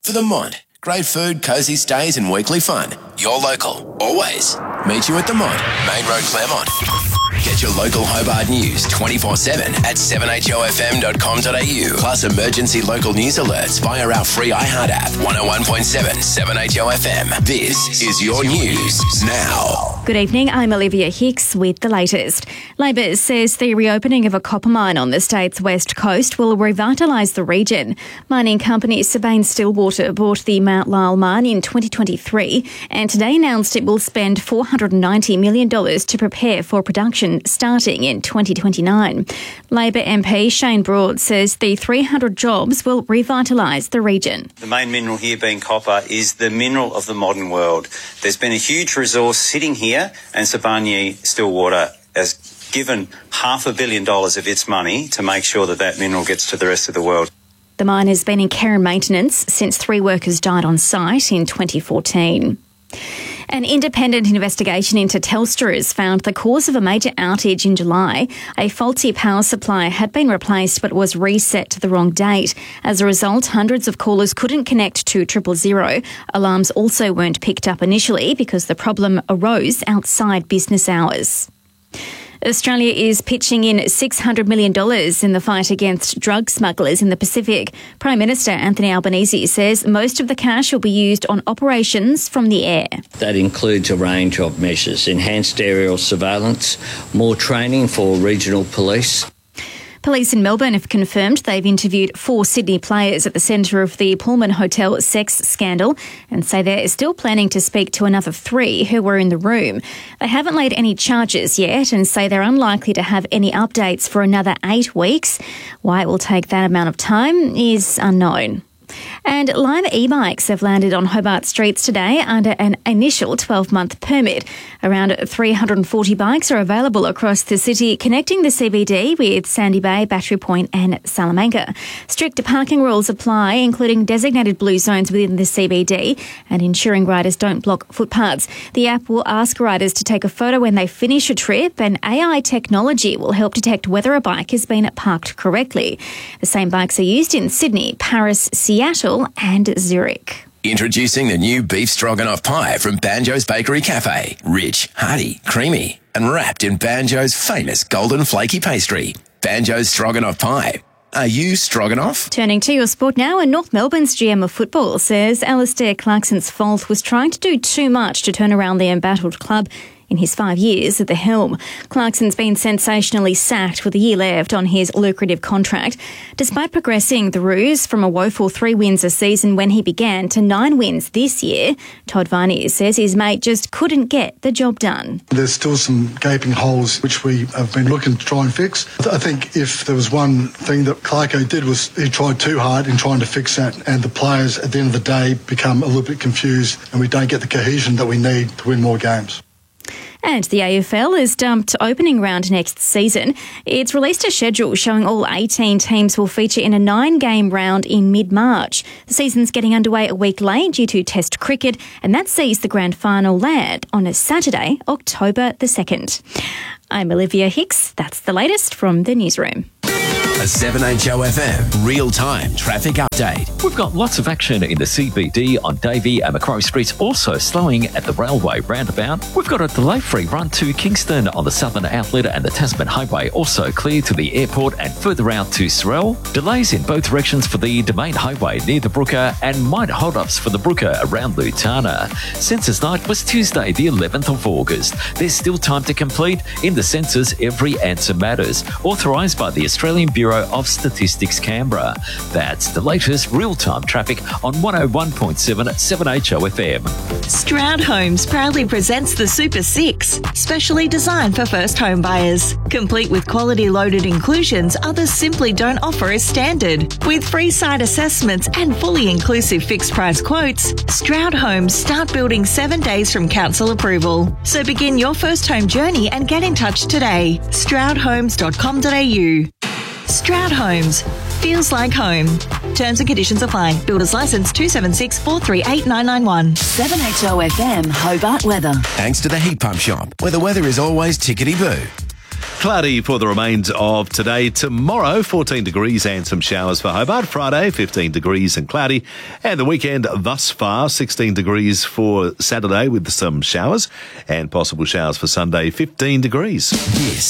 For the Mont. Great food, cosy stays and weekly fun. Your local. Always. Meet you at the Mont. Main Road, Claremont. Get your local Hobart news 24/7 at 7hofm.com.au. Plus emergency local news alerts via our free iHeart app. 101.7 7HOFM. This is your news now. Good evening, I'm Olivia Hicks with the latest. Labor says the reopening of a copper mine on the state's west coast will revitalise the region. Mining company Sibanye-Stillwater bought the Mount Lyell mine in 2023 and today announced it will spend $490 million to prepare for production starting in 2029. Labor MP Shane Broad says the 300 jobs will revitalise the region. The main mineral here being copper is the mineral of the modern world. There's been a huge resource sitting here and Sibanye-Stillwater has given $500 million of its money to make sure that that mineral gets to the rest of the world. The mine has been in care and maintenance since 3 workers died on site in 2014. An independent investigation into Telstra has found the cause of a major outage in July. A faulty power supply had been replaced but was reset to the wrong date. As a result, hundreds of callers couldn't connect to 000. Alarms also weren't picked up initially because the problem arose outside business hours. Australia is pitching in $600 million in the fight against drug smugglers in the Pacific. Prime Minister Anthony Albanese says most of the cash will be used on operations from the air. That includes a range of measures: enhanced aerial surveillance, more training for regional police. Police in Melbourne have confirmed they've interviewed 4 Sydney players at the centre of the Pullman Hotel sex scandal and say they're still planning to speak to another 3 who were in the room. They haven't laid any charges yet and say they're unlikely to have any updates for another 8 weeks. Why it will take that amount of time is unknown. And Lime e-bikes have landed on Hobart streets today under an initial 12-month permit. Around 340 bikes are available across the city, connecting the CBD with Sandy Bay, Battery Point and Salamanca. Strict parking rules apply, including designated blue zones within the CBD and ensuring riders don't block footpaths. The app will ask riders to take a photo when they finish a trip, and AI technology will help detect whether a bike has been parked correctly. The same bikes are used in Sydney, Paris, Seattle and Zurich. Introducing the new beef stroganoff pie from Banjo's Bakery Cafe. Rich, hearty, creamy, and wrapped in Banjo's famous golden flaky pastry. Banjo's stroganoff pie. Are you stroganoff? Turning to your sport now, and North Melbourne's GM of football says Alistair Clarkson's fault was trying to do too much to turn around the embattled club in his 5 years at the helm. Clarkson's been sensationally sacked with a year left on his lucrative contract. Despite progressing the Roos from a woeful 3 wins a season when he began to 9 wins this year, Todd Varney says his mate just couldn't get the job done. There's still some gaping holes which we have been looking to try and fix. I think if there was one thing that Clarko did was he tried too hard in trying to fix that, and the players at the end of the day become a little bit confused and we don't get the cohesion that we need to win more games. And the AFL has dumped opening round next season. It's released a schedule showing all 18 teams will feature in a 9-game round in mid-March. The season's getting underway a week late due to Test cricket, and that sees the grand final land on a Saturday, October the 2nd. I'm Olivia Hicks. That's the latest from the newsroom. A 7HOFM real-time traffic update. We've got lots of action in the CBD on Davey and Macquarie Streets, also slowing at the railway roundabout. We've got a delay-free run to Kingston on the Southern Outlet and the Tasman Highway, also clear to the airport and further out to Sorell. Delays in both directions for the Domain Highway near the Brooker and minor hold-ups for the Brooker around Lutana. Census night was Tuesday, the 11th of August. There's still time to complete in the census Every Answer Matters, authorised by the Australian Bureau of Statistics Canberra. That's the latest real-time traffic on 101.7 7HOFM. Stroud Homes proudly presents the Super 6, specially designed for first home buyers. Complete with quality loaded inclusions others simply don't offer as standard. With free site assessments and fully inclusive fixed price quotes, Stroud Homes start building 7 days from council approval. So begin your first home journey and get in touch today. stroudhomes.com.au. Stroud Homes. Feels like home. Terms and conditions apply. Builder's licence 276 438 991. 7HOFM Hobart weather. Thanks to the Heat Pump Shop, where the weather is always tickety-boo. Cloudy for the remains of today. Tomorrow, 14 degrees and some showers for Hobart. Friday, 15 degrees and cloudy. And the weekend thus far, 16 degrees for Saturday with some showers. And possible showers for Sunday, 15 degrees. This